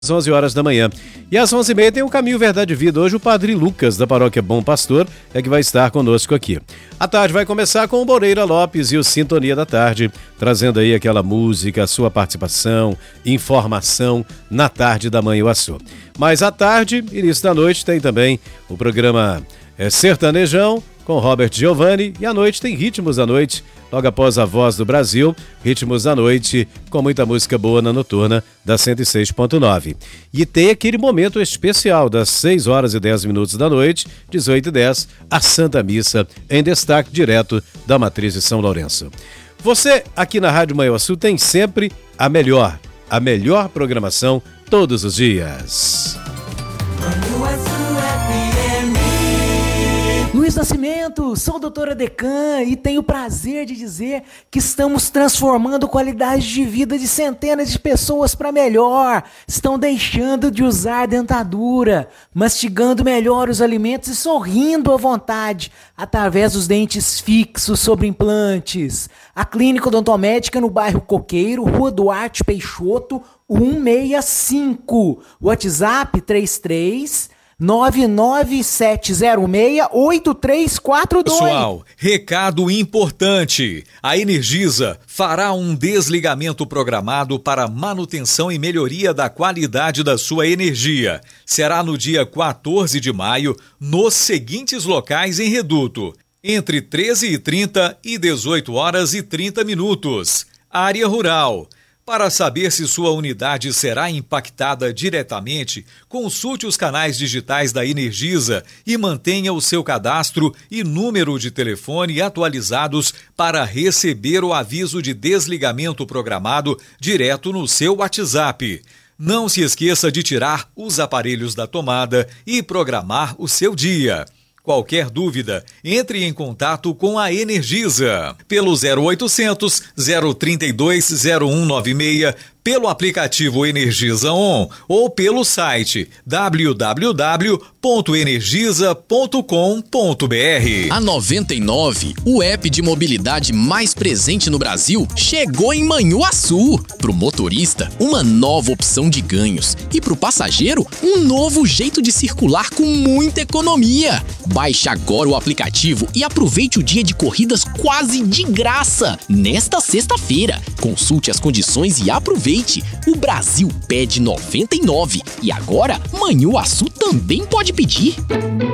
Às 11 horas da manhã. E às 11h30 tem o Caminho Verdade e Vida. Hoje o Padre Lucas, da Paróquia Bom Pastor, é que vai estar conosco aqui. A tarde vai começar com o Moreira Lopes e o Sintonia da Tarde, trazendo aí aquela música, a sua participação, informação na tarde da Manhuaçu. Mas à tarde, início da noite, tem também o programa Sertanejão, com Robert Giovanni, e à noite tem Ritmos da Noite, logo após a Voz do Brasil, Ritmos da Noite, com muita música boa na noturna da 106.9. E tem aquele momento especial das 6 horas e 10 minutos da noite, 18h10, a Santa Missa, em destaque direto da Matriz de São Lourenço. Você, aqui na Rádio Manhuaçu, tem sempre a melhor programação todos os dias. Luiz Nascimento, sou doutora Decan e tenho o prazer de dizer que estamos transformando a qualidade de vida de centenas de pessoas para melhor. Estão deixando de usar dentadura, mastigando melhor os alimentos e sorrindo à vontade através dos dentes fixos sobre implantes. A Clínica Odontomédica no bairro Coqueiro, Rua Duarte Peixoto, 165. WhatsApp 99706-8342. Pessoal, recado importante. A Energisa fará um desligamento programado para manutenção e melhoria da qualidade da sua energia. Será no dia 14 de maio, nos seguintes locais em Reduto, entre 13h30 e 18h30. Área Rural. Para saber se sua unidade será impactada diretamente, consulte os canais digitais da Energisa e mantenha o seu cadastro e número de telefone atualizados para receber o aviso de desligamento programado direto no seu WhatsApp. Não se esqueça de tirar os aparelhos da tomada e programar o seu dia. Qualquer dúvida, entre em contato com a Energisa pelo 0800 032 0196, pelo aplicativo Energisa On ou pelo site www.energisa.com.br. A 99, o app de mobilidade mais presente no Brasil, chegou em Manhuaçu. Pro motorista, uma nova opção de ganhos e pro passageiro, um novo jeito de circular com muita economia. Baixe agora o aplicativo e aproveite o dia de corridas quase de graça nesta sexta-feira. Consulte as condições e aproveite. O Brasil pede 99 e agora Manhuaçu também pode pedir.